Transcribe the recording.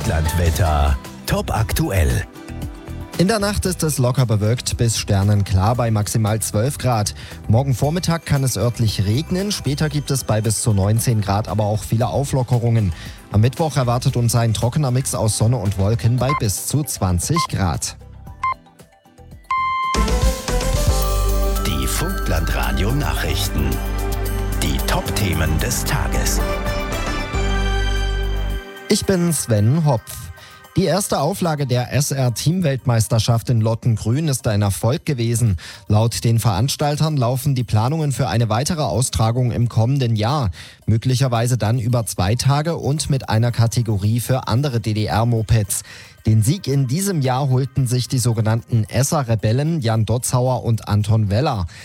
Vogtlandwetter. Top aktuell. In der Nacht ist es locker bewölkt bis sternenklar bei maximal 12 Grad. Morgen Vormittag kann es örtlich regnen, später gibt es bei bis zu 19 Grad aber auch viele Auflockerungen. Am Mittwoch erwartet uns ein trockener Mix aus Sonne und Wolken bei bis zu 20 Grad. Die Vogtlandradio Nachrichten. Die Top-Themen des Tages. Ich bin Sven Hopf. Die erste Auflage der SR-Teamweltmeisterschaft in Lottengrün ist ein Erfolg gewesen. Laut den Veranstaltern laufen die Planungen für eine weitere Austragung im kommenden Jahr. Möglicherweise dann über 2 Tage und mit einer Kategorie für andere DDR-Mopeds. Den Sieg in diesem Jahr holten sich die sogenannten Esser-Rebellen Jan Dotzauer und Anton Weller.